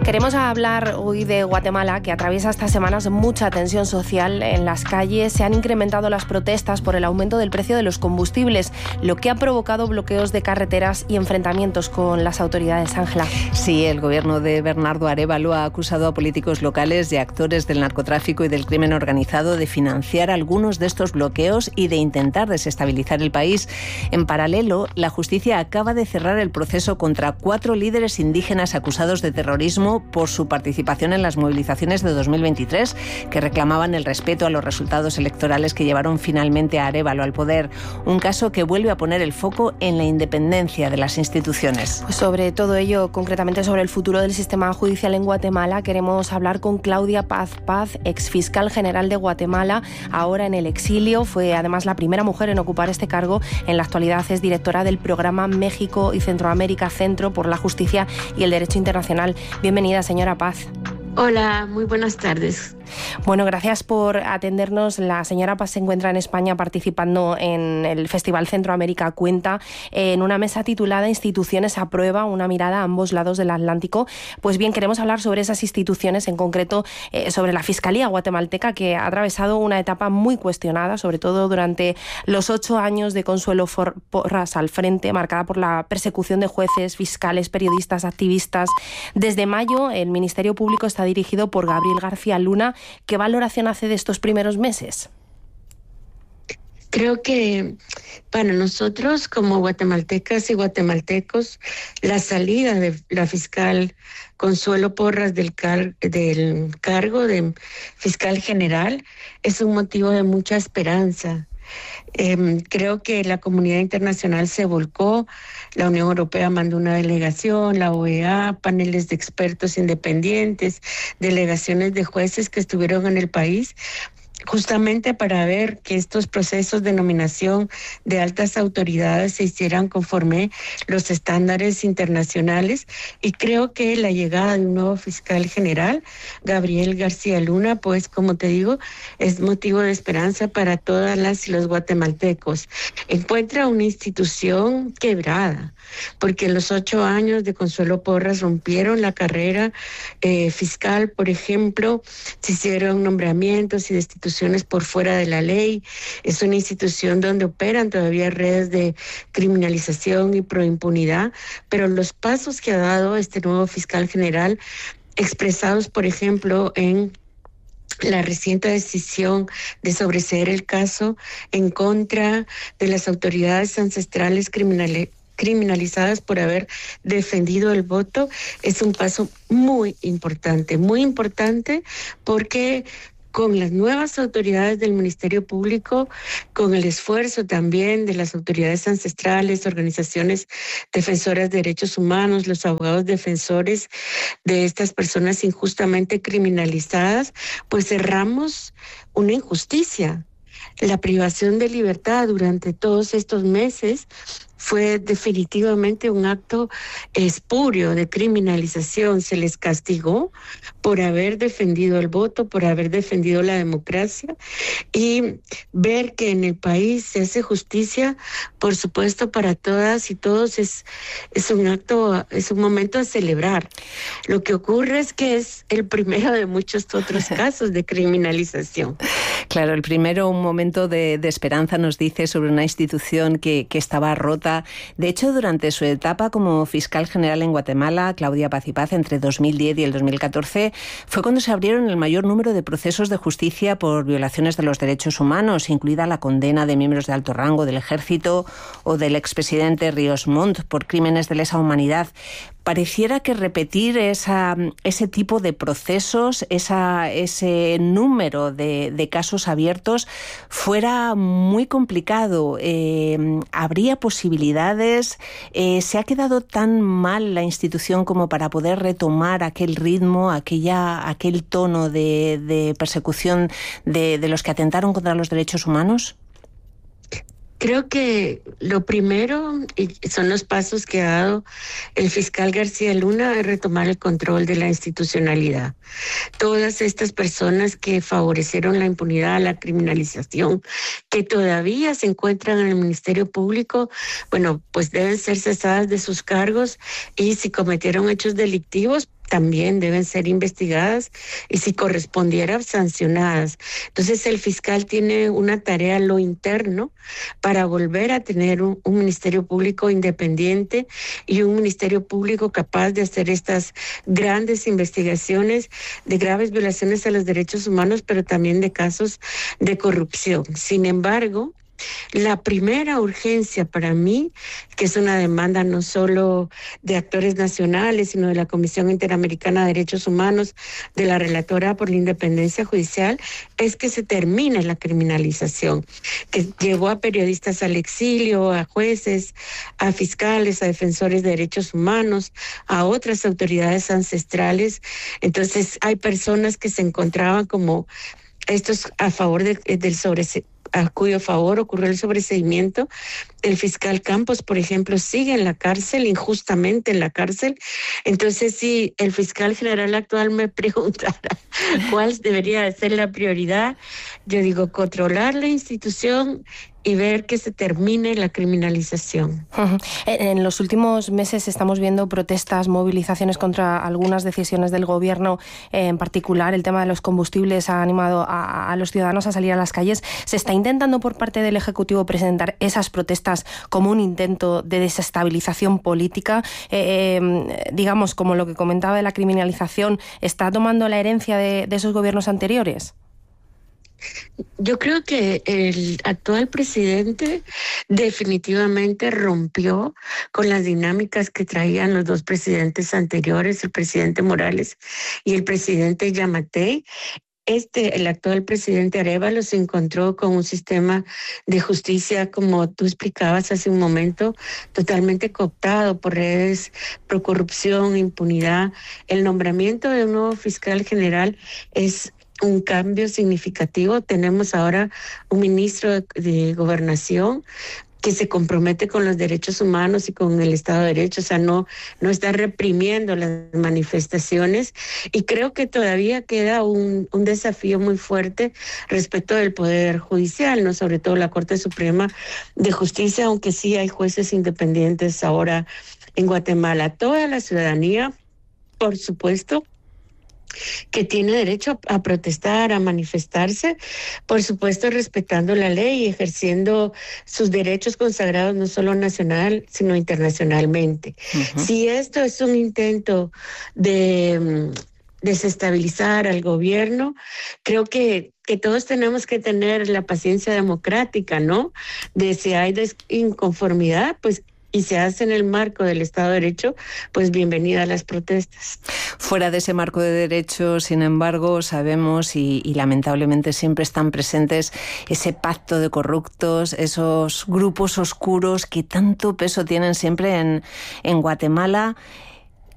Queremos hablar hoy de Guatemala, que atraviesa estas semanas mucha tensión social en las calles. Se han incrementado las protestas por el aumento del precio de los combustibles, lo que ha provocado bloqueos de carreteras y enfrentamientos con las autoridades. Ángela. Sí, el gobierno de Bernardo Arévalo ha acusado a políticos locales y actores del narcotráfico y del crimen organizado de financiar algunos de estos bloqueos y de intentar desestabilizar el país. En paralelo, la justicia acaba de cerrar el proceso contra 4 líderes indígenas acusados de terrorismo por su participación en las movilizaciones de 2023, que reclamaban el respeto a los resultados electorales que llevaron finalmente a Arévalo al poder. Un caso que vuelve a poner el foco en la independencia de las instituciones. Pues sobre todo ello, concretamente sobre el futuro del sistema judicial en Guatemala, queremos hablar con Claudia Paz, exfiscal general de Guatemala, ahora en el exilio. Fue además la primera mujer en ocupar este cargo. En la actualidad es directora del programa México y Centroamérica Centro por la Justicia y el Derecho Internacional. Bienvenida, señora Paz. Hola, muy buenas tardes. Bueno, gracias por atendernos. La señora Paz se encuentra en España participando en el Festival Centroamérica Cuenta en una mesa titulada Instituciones a prueba, una mirada a ambos lados del Atlántico. Pues bien, queremos hablar sobre esas instituciones, en concreto sobre la Fiscalía guatemalteca, que ha atravesado una etapa muy cuestionada, sobre todo durante los 8 años de Consuelo Porras al frente, marcada por la persecución de jueces, fiscales, periodistas, activistas. Desde mayo, el Ministerio Público está dirigido por Gabriel García Luna. ¿Qué valoración hace de estos primeros meses? Creo que para nosotros como guatemaltecas y guatemaltecos, la salida de la fiscal Consuelo Porras del cargo de fiscal general es un motivo de mucha esperanza. Creo que la comunidad internacional se volcó, la Unión Europea mandó una delegación, la OEA, paneles de expertos independientes, delegaciones de jueces que estuvieron en el país, justamente para ver que estos procesos de nominación de altas autoridades se hicieran conforme los estándares internacionales. Y creo que la llegada de un nuevo fiscal general, Gabriel García Luna, pues como te digo, es motivo de esperanza para todas las y los guatemaltecos. Encuentra una institución quebrada, porque en los 8 años de Consuelo Porras rompieron la carrera fiscal, por ejemplo, se hicieron nombramientos y destituciones por fuera de la ley. Es una institución donde operan todavía redes de criminalización y proimpunidad, pero los pasos que ha dado este nuevo fiscal general, expresados, por ejemplo, en la reciente decisión de sobreseer el caso en contra de las autoridades ancestrales criminalizadas por haber defendido el voto, es un paso muy importante porque con las nuevas autoridades del Ministerio Público, con el esfuerzo también de las autoridades ancestrales, organizaciones defensoras de derechos humanos, los abogados defensores de estas personas injustamente criminalizadas, pues cerramos una injusticia. La privación de libertad durante todos estos meses fue definitivamente un acto espurio de criminalización. Se les castigó por haber defendido el voto, por haber defendido la democracia, y ver que en el país se hace justicia, por supuesto, para todas y todos, es un acto, es un momento a celebrar. Lo que ocurre es que es el primero de muchos otros casos de criminalización. Claro, el primero, un momento de esperanza, nos dice, sobre una institución que estaba rota. De hecho, durante su etapa como fiscal general en Guatemala, Claudia Paz entre 2010 y el 2014, fue cuando se abrieron el mayor número de procesos de justicia por violaciones de los derechos humanos, incluida la condena de miembros de alto rango del ejército o del expresidente Ríos Montt por crímenes de lesa humanidad. Pareciera que repetir ese tipo de procesos, ese número de casos abiertos, fuera muy complicado. ¿Habría posibilidades? ¿Se ha quedado tan mal la institución como para poder retomar aquel ritmo, aquel tono de persecución de los que atentaron contra los derechos humanos? Creo que lo primero, y son los pasos que ha dado el fiscal García Luna, es retomar el control de la institucionalidad. Todas estas personas que favorecieron la impunidad, la criminalización, que todavía se encuentran en el Ministerio Público, bueno, pues deben ser cesadas de sus cargos, y si cometieron hechos delictivos, también deben ser investigadas y si correspondiera sancionadas. Entonces el fiscal tiene una tarea a lo interno para volver a tener un Ministerio Público independiente y un Ministerio Público capaz de hacer estas grandes investigaciones de graves violaciones a los derechos humanos, pero también de casos de corrupción. Sin embargo, la primera urgencia para mí, que es una demanda no solo de actores nacionales, sino de la Comisión Interamericana de Derechos Humanos, de la relatora por la independencia judicial, es que se termine la criminalización, que llevó a periodistas al exilio, a jueces, a fiscales, a defensores de derechos humanos, a otras autoridades ancestrales. Entonces hay personas que se encontraban como estos a favor del a cuyo favor ocurrió el sobreseimiento. El fiscal Campos, por ejemplo, sigue en la cárcel, injustamente en la cárcel. Entonces, si el fiscal general actual me preguntara cuál debería ser la prioridad, yo digo controlar la institución y ver que se termine la criminalización. En los últimos meses estamos viendo protestas, movilizaciones contra algunas decisiones del gobierno, en particular el tema de los combustibles ha animado a los ciudadanos a salir a las calles. ¿Se está intentando por parte del Ejecutivo presentar esas protestas como un intento de desestabilización política? Digamos, como lo que comentaba de la criminalización, ¿está tomando la herencia de esos gobiernos anteriores? Yo creo que el actual presidente definitivamente rompió con las dinámicas que traían los dos presidentes anteriores, el presidente Morales y el presidente Yamatei. El actual presidente Arévalo se encontró con un sistema de justicia, como tú explicabas hace un momento, totalmente cooptado por redes pro corrupción, impunidad. El nombramiento de un nuevo fiscal general es un cambio significativo. Tenemos ahora un ministro de Gobernación que se compromete con los derechos humanos y con el Estado de Derecho, o sea, no está reprimiendo las manifestaciones, y creo que todavía queda un desafío muy fuerte respecto del Poder Judicial, ¿no? Sobre todo la Corte Suprema de Justicia, aunque sí hay jueces independientes ahora en Guatemala. Toda la ciudadanía, por supuesto, que tiene derecho a protestar, a manifestarse, por supuesto respetando la ley y ejerciendo sus derechos consagrados no solo nacional, sino internacionalmente. Uh-huh. Si esto es un intento de desestabilizar al gobierno, creo que todos tenemos que tener la paciencia democrática, ¿no? De si hay inconformidad, pues, y se hace en el marco del Estado de Derecho, pues bienvenida a las protestas. Fuera de ese marco de derecho, sin embargo, sabemos y lamentablemente siempre están presentes ese pacto de corruptos, esos grupos oscuros que tanto peso tienen siempre en Guatemala.